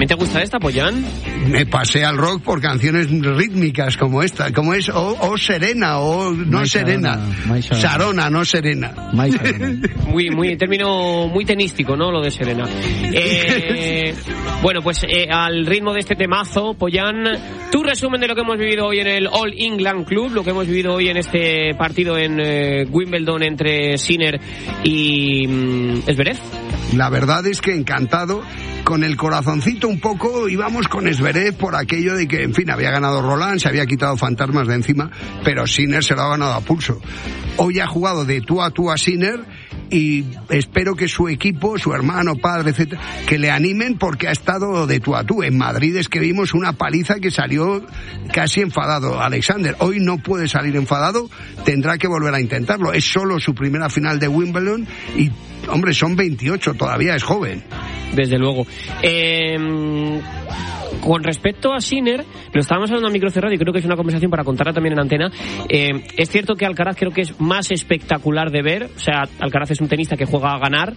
¿Te gusta esta, Pollán? Me pasé al rock por canciones rítmicas como esta, como es o Serena o no Serena, Sarona, no Serena. Muy término muy tenístico, ¿no? Lo de Serena. Bueno, pues al ritmo de este temazo, Pollán, tu resumen de lo que hemos vivido hoy en el All England Club, lo que hemos vivido hoy en este partido en Wimbledon entre Sinner y Zverev. La verdad es que encantado. Con el corazoncito un poco íbamos con Zverev por aquello de que, en fin, había ganado Roland, se había quitado fantasmas de encima, pero Sinner se lo ha ganado a pulso. Hoy ha jugado de tú a Sinner y espero que su equipo, su hermano, padre, etcétera, que le animen porque ha estado de tú a tú. En Madrid es que vimos una paliza que salió casi enfadado Alexander. Hoy no puede salir enfadado, tendrá que volver a intentarlo. Es solo su primera final de Wimbledon y, hombre, son 28, todavía es joven. Desde luego. Con respecto a Sinner, lo estábamos hablando a micro cerrado y creo que es una conversación para contarla también en antena. Es cierto que Alcaraz creo que es más espectacular de ver. O sea, Alcaraz es un tenista que juega a ganar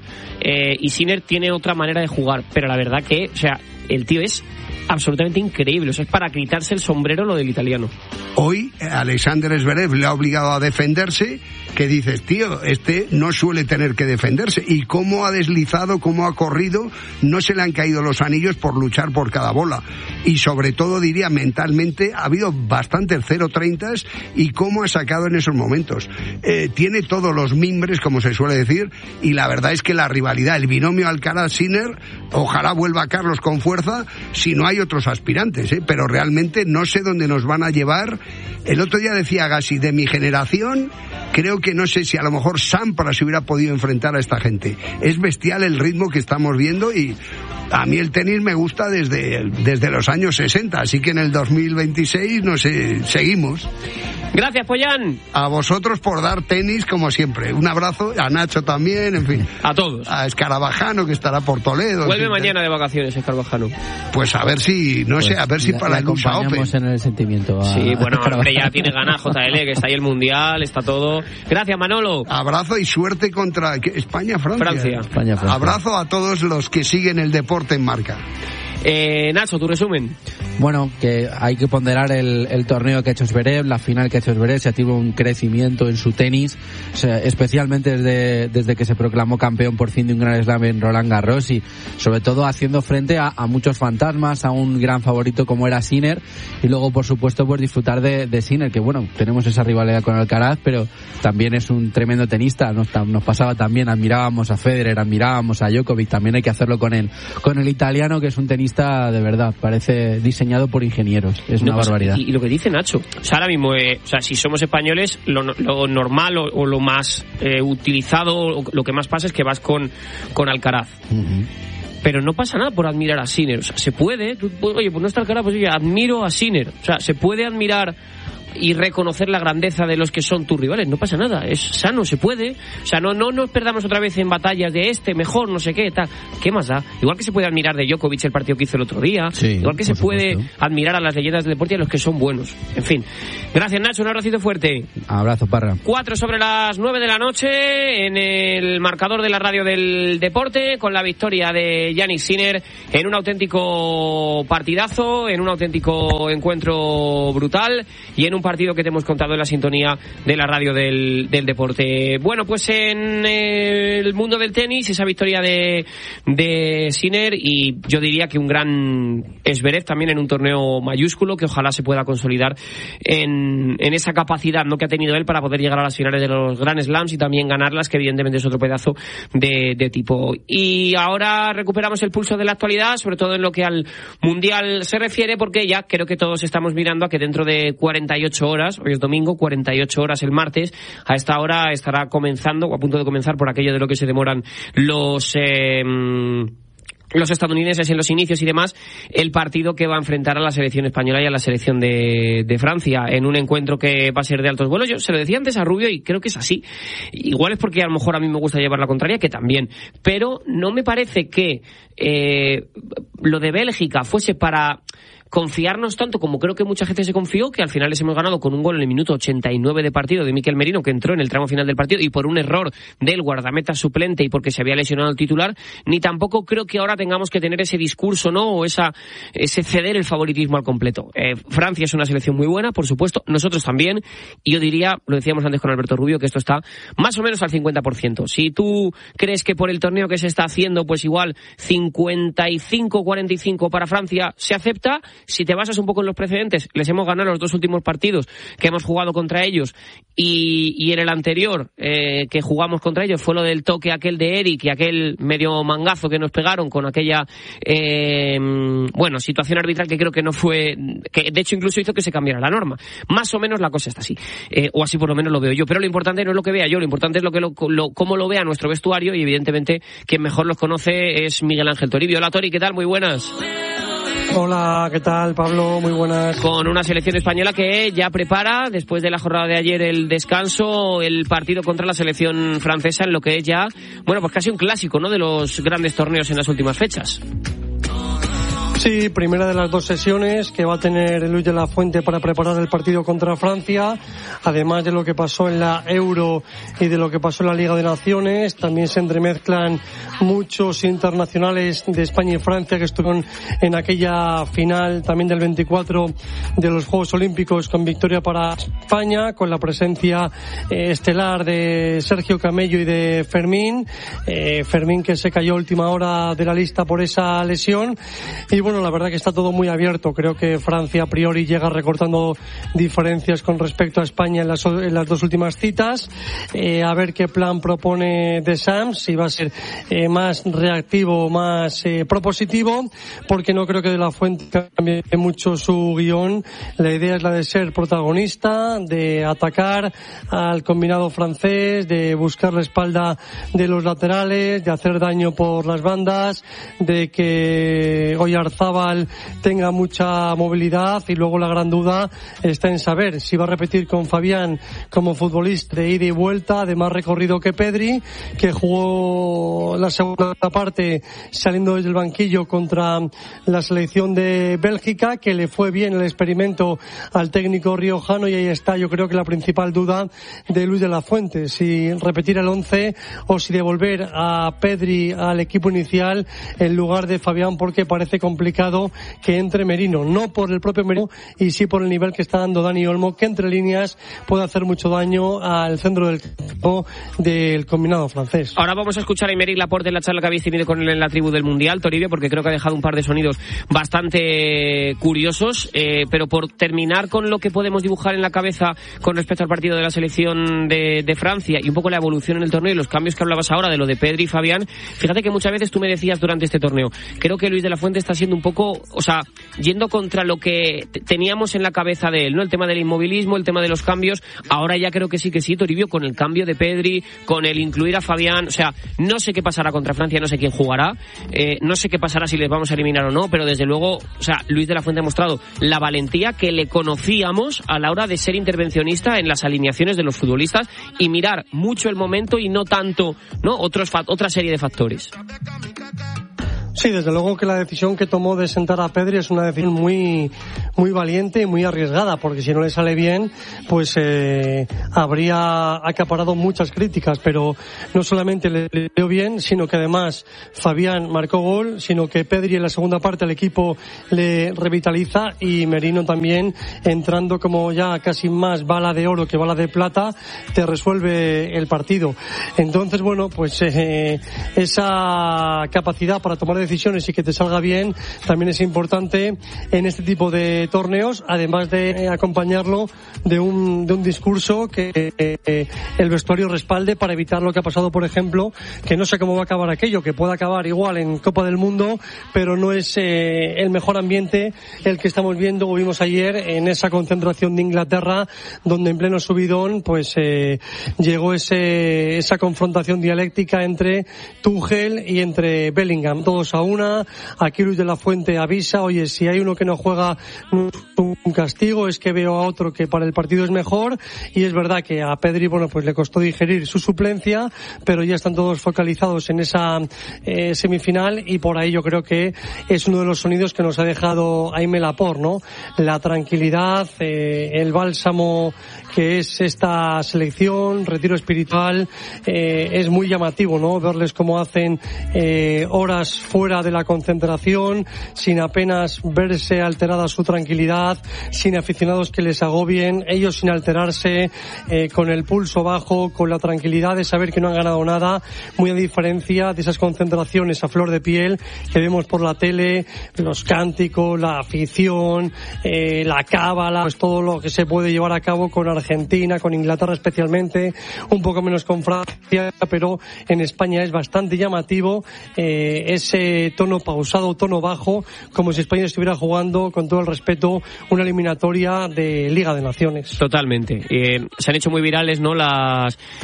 y Sinner tiene otra manera de jugar. Pero la verdad que, o sea, el tío es absolutamente increíble. O sea, es para quitarse el sombrero lo del italiano. Hoy Alexander Zverev le ha obligado a defenderse, que dices, tío, este no suele tener que defenderse. Y cómo ha deslizado, cómo ha corrido, no se le han caído los anillos por luchar por cada bola. Y sobre todo, diría, mentalmente, ha habido bastantes 0-30 y cómo ha sacado en esos momentos. Tiene todos los mimbres, como se suele decir, y la verdad es que la rivalidad, el binomio Alcaraz-Sinner, ojalá vuelva Carlos con fuerza, si no hay otros aspirantes, pero realmente no sé dónde nos van a llevar. El otro día decía Agassi, de mi generación, creo que no sé si a lo mejor Sampras se hubiera podido enfrentar a esta gente. Es bestial el ritmo que estamos viendo y a mí el tenis me gusta desde los años 60, así que en el 2026, no sé, seguimos. Gracias, Pollán. A vosotros por dar tenis, como siempre. Un abrazo, a Nacho también, en fin. A todos. A Escarabajano, que estará por Toledo. Vuelve mañana de vacaciones, Escarabajano. Pues a ver si, no sé, a ver si para el USA Open. En el sentimiento. Sí, bueno, hombre, ya tiene ganas JL, que está ahí el Mundial, está todo. Gracias, Manolo. Abrazo y suerte contra España-Francia. Francia. Abrazo a todos los que siguen el deporte en marca. Nacho, tu resumen. Bueno, que hay que ponderar el torneo que ha hecho Zverev, la final que ha hecho Zverev, se ha tenido un crecimiento en su tenis, o sea, especialmente desde que se proclamó campeón por fin de un gran slam en Roland Garros y sobre todo haciendo frente a muchos fantasmas, a un gran favorito como era Sinner y luego por supuesto pues disfrutar de Sinner, que bueno, tenemos esa rivalidad con Alcaraz, pero también es un tremendo tenista, nos pasaba también, admirábamos a Federer, admirábamos a Djokovic, también hay que hacerlo con el italiano, que es un tenista de verdad, parece diseñado por ingenieros, es una barbaridad. Y lo que dice Nacho, o sea, ahora mismo, o sea, si somos españoles, lo normal o lo más utilizado, lo que más pasa es que vas con Alcaraz. Uh-huh. Pero no pasa nada por admirar a Sinner, o sea, se puede, oye, pues no está Alcaraz, pues oye, admiro a Sinner, o sea, se puede admirar y reconocer la grandeza de los que son tus rivales, no pasa nada, es sano, se puede, o sea, no nos perdamos otra vez en batallas de mejor, no sé qué, tal, ¿qué más da? Igual que se puede admirar de Djokovic el partido que hizo el otro día, sí, igual que se puede admirar a las leyendas del deporte y a los que son buenos, en fin. Gracias, Nacho, un abracito fuerte. Abrazo, Parra. 9:04 de la noche en el marcador de la radio del deporte, con la victoria de Jannik Sinner en un auténtico partidazo, en un auténtico encuentro brutal y en un partido que te hemos contado en la sintonía de la radio del deporte. Bueno, pues en el mundo del tenis, esa victoria de Sinner y yo diría que un gran Zverev también en un torneo mayúsculo que ojalá se pueda consolidar en esa capacidad, ¿no?, que ha tenido él para poder llegar a las finales de los Grand Slams y también ganarlas, que evidentemente es otro pedazo de tipo. Y ahora recuperamos el pulso de la actualidad, sobre todo en lo que al Mundial se refiere, porque ya creo que todos estamos mirando a que dentro de 48 horas, hoy es domingo, 48 horas el martes, a esta hora estará comenzando, o a punto de comenzar, por aquello de lo que se demoran los estadounidenses en los inicios y demás, el partido que va a enfrentar a la selección española y a la selección de Francia, en un encuentro que va a ser de altos vuelos. Yo se lo decía antes a Rubio y creo que es así. Igual es porque a lo mejor a mí me gusta llevar la contraria, que también, pero no me parece que lo de Bélgica fuese para confiarnos tanto como creo que mucha gente se confió, que al final les hemos ganado con un gol en el minuto 89 de partido de Mikel Merino, que entró en el tramo final del partido, y por un error del guardameta suplente y porque se había lesionado el titular, ni tampoco creo que ahora tengamos que tener ese discurso, ¿no? O ese ceder el favoritismo al completo. Francia es una selección muy buena, por supuesto, nosotros también, y yo diría, lo decíamos antes con Alberto Rubio, que esto está más o menos al 50%. Si tú crees que por el torneo que se está haciendo, pues igual 55-45 para Francia se acepta. Si te basas un poco en los precedentes, les hemos ganado los 2 últimos partidos que hemos jugado contra ellos, y en el anterior que jugamos contra ellos fue lo del toque aquel de Eric y aquel medio mangazo que nos pegaron con aquella situación arbitral que creo que no fue, que de hecho incluso hizo que se cambiara la norma. Más o menos la cosa está así, o así por lo menos lo veo yo, pero lo importante no es lo que vea yo, lo importante es cómo lo vea nuestro vestuario, y evidentemente quien mejor los conoce es Miguel Ángel Toribio. Hola Tori, ¿qué tal? Muy buenas. Hola, ¿qué tal, Pablo? Muy buenas. Con una selección española que ya prepara, después de la jornada de ayer, el descanso, el partido contra la selección francesa, en lo que es ya, pues casi un clásico, ¿no?, de los grandes torneos en las últimas fechas. Sí, primera de las 2 sesiones que va a tener Luis de la Fuente para preparar el partido contra Francia, además de lo que pasó en la Euro y de lo que pasó en la Liga de Naciones. También se entremezclan muchos internacionales de España y Francia que estuvieron en aquella final también del 24 de los Juegos Olímpicos, con victoria para España, con la presencia estelar de Sergio Camello y de Fermín. Fermín, que se cayó a última hora de la lista por esa lesión. Y la verdad que está todo muy abierto. Creo que Francia a priori llega recortando diferencias con respecto a España en las 2 últimas citas. A ver qué plan propone Deschamps, si va a ser más reactivo o más propositivo, porque no creo que de la Fuente cambie mucho su guión. La idea es la de ser protagonista, de atacar al combinado francés, de buscar la espalda de los laterales, de hacer daño por las bandas, de que Oyarzabal tenga mucha movilidad, y luego la gran duda está en saber si va a repetir con Fabián como futbolista de ida y vuelta, de más recorrido que Pedri, que jugó la segunda parte saliendo desde el banquillo contra la selección de Bélgica, que le fue bien el experimento al técnico riojano, y ahí está yo creo que la principal duda de Luis de la Fuente, si repetir el 11 o si devolver a Pedri al equipo inicial en lugar de Fabián, porque parece complicado que entre Merino, no por el propio Merino, y sí por el nivel que está dando Dani Olmo, que entre líneas puede hacer mucho daño al centro del campo del combinado francés. Ahora vamos a escuchar a Aymeric Laporte en la charla que habéis tenido con él en la tribu del Mundial, Toribio, porque creo que ha dejado un par de sonidos bastante curiosos, pero por terminar con lo que podemos dibujar en la cabeza con respecto al partido de la selección de Francia y un poco la evolución en el torneo y los cambios que hablabas ahora de lo de Pedri y Fabián, fíjate que muchas veces tú me decías durante este torneo, creo que Luis de la Fuente está siendo un poco, yendo contra lo que teníamos en la cabeza de él, ¿no? El tema del inmovilismo, el tema de los cambios. Ahora ya creo que sí, Toribio, con el cambio de Pedri, con el incluir a Fabián, no sé qué pasará contra Francia, no sé quién jugará, no sé qué pasará si les vamos a eliminar o no, pero desde luego, Luis de la Fuente ha mostrado la valentía que le conocíamos a la hora de ser intervencionista en las alineaciones de los futbolistas y mirar mucho el momento y no tanto, ¿no?, otra serie de factores. Sí, desde luego que la decisión que tomó de sentar a Pedri es una decisión muy, muy valiente y muy arriesgada, porque si no le sale bien, pues habría acaparado muchas críticas, pero no solamente le dio bien, sino que además Fabián marcó gol, sino que Pedri en la segunda parte al equipo le revitaliza, y Merino también, entrando como ya casi más bala de oro que bala de plata, te resuelve el partido. Entonces, pues esa capacidad para tomar decisiones y que te salga bien también es importante en este tipo de torneos, además de acompañarlo de un discurso que el vestuario respalde, para evitar lo que ha pasado, por ejemplo, que no sé cómo va a acabar aquello, que puede acabar igual en Copa del Mundo, pero no es el mejor ambiente el que estamos viendo o vimos ayer en esa concentración de Inglaterra, donde en pleno subidón llegó esa confrontación dialéctica entre Tuchel y entre Bellingham. Todos marca una. Aquí Luis de la Fuente avisa, oye, si hay uno que no juega, no es un castigo, es que veo a otro que para el partido es mejor. Y es verdad que a Pedri, bueno, pues le costó digerir su suplencia, pero ya están todos focalizados en esa semifinal, y por ahí yo creo que es uno de los sonidos que nos ha dejado Aimé Laporte, ¿no? La tranquilidad, el bálsamo que es esta selección, retiro espiritual, es muy llamativo, ¿no? Verles cómo hacen horas fuera de la concentración, sin apenas verse alterada su tranquilidad, sin aficionados que les agobien, ellos sin alterarse, con el pulso bajo, con la tranquilidad de saber que no han ganado nada, muy a diferencia de esas concentraciones a flor de piel que vemos por la tele, los cánticos, la afición, la cábala, pues todo lo que se puede llevar a cabo con Argentina, con Inglaterra especialmente, un poco menos con Francia, pero en España es bastante llamativo ese tono pausado, tono bajo, como si España estuviera jugando, con todo el respeto, una eliminatoria de Liga de Naciones. Totalmente. Se han hecho muy virales, ¿no? La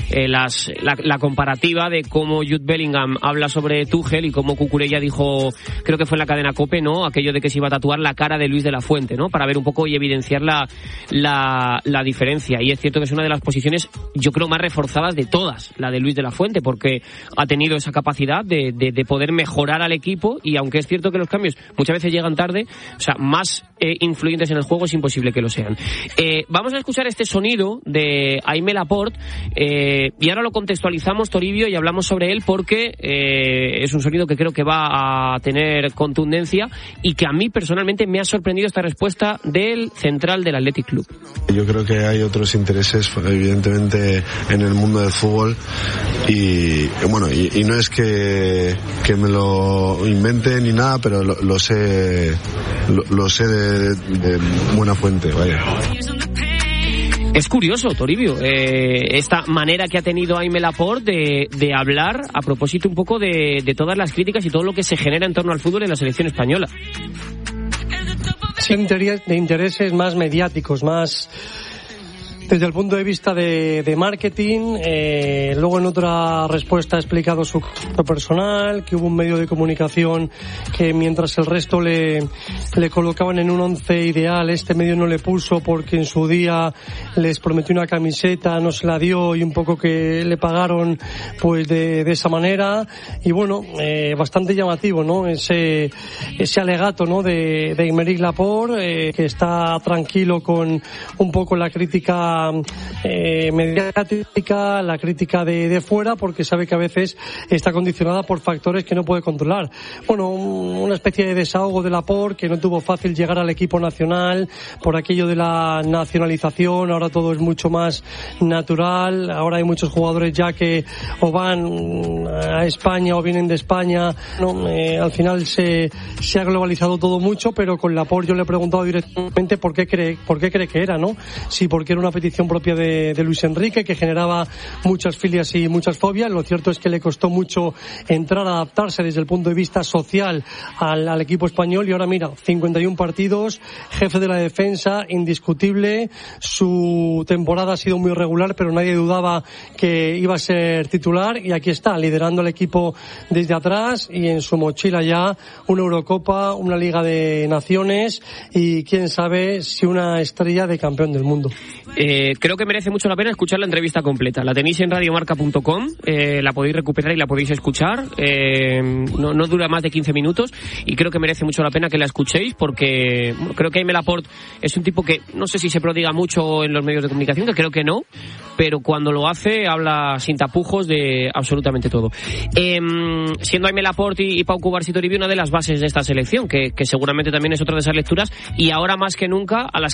comparativa de cómo Jude Bellingham habla sobre Tuchel y cómo Cucurella dijo, creo que fue en la cadena COPE, ¿no? Aquello de que se iba a tatuar la cara de Luis de la Fuente, ¿no? Para ver un poco y evidenciar la diferencia. Y es cierto que es una de las posiciones, yo creo, más reforzadas de todas, la de Luis de la Fuente, porque ha tenido esa capacidad de poder mejorar al equipo, y aunque es cierto que los cambios muchas veces llegan tarde, o sea, más influyentes en el juego es imposible que lo sean. Vamos a escuchar este sonido de Aimé Laporte, y ahora lo contextualizamos, Toribio, y hablamos sobre él porque es un sonido que creo que va a tener contundencia y que a mí personalmente me ha sorprendido esta respuesta del central del Athletic Club. Yo creo que hay otros intereses, evidentemente, en el mundo del fútbol, y bueno, y no es que me lo invente ni nada, pero lo sé de buena fuente, vaya. Es curioso, Toribio, esta manera que ha tenido Aimé Laporte de hablar a propósito un poco de todas las críticas y todo lo que se genera en torno al fútbol en la selección española. Sí, de intereses más mediáticos, más desde el punto de vista de marketing. Luego en otra respuesta ha explicado su caso personal, que hubo un medio de comunicación que mientras el resto le colocaban en un 11 ideal, este medio no le puso porque en su día les prometió una camiseta, no se la dio, y un poco que le pagaron pues de esa manera. Y bueno, bastante llamativo, ¿no? Ese alegato, ¿no? de Aimé Laporte, que está tranquilo con un poco la crítica mediática, la crítica de fuera, porque sabe que a veces está condicionada por factores que no puede controlar. Bueno, una especie de desahogo de Laporte, que no tuvo fácil llegar al equipo nacional por aquello de la nacionalización. Ahora todo es mucho más natural, ahora hay muchos jugadores ya que o van a España o vienen de España, ¿no? Al final se ha globalizado todo mucho, pero con Laporte yo le he preguntado directamente por qué cree que era, ¿no? Sí, porque era una petición propia de Luis Enrique, que generaba muchas filias y muchas fobias. Lo cierto es que le costó mucho entrar a adaptarse desde el punto de vista social al equipo español, y ahora mira, 51 partidos, jefe de la defensa, indiscutible. Su temporada ha sido muy regular, pero nadie dudaba que iba a ser titular, y aquí está, liderando al equipo desde atrás, y en su mochila ya una Eurocopa, una Liga de Naciones, y quién sabe si una estrella de campeón del mundo. Creo que merece mucho la pena escuchar la entrevista completa. La tenéis en radiomarca.com, la podéis recuperar y la podéis escuchar. No dura más de 15 minutos y creo que merece mucho la pena que la escuchéis, porque creo que Aimé Laporte es un tipo que no sé si se prodiga mucho en los medios de comunicación, que creo que no, pero cuando lo hace habla sin tapujos de absolutamente todo. Siendo Aimé Laporte y Pau Cubarsí Toribio una de las bases de esta selección, que seguramente también es otra de esas lecturas, y ahora más que nunca a las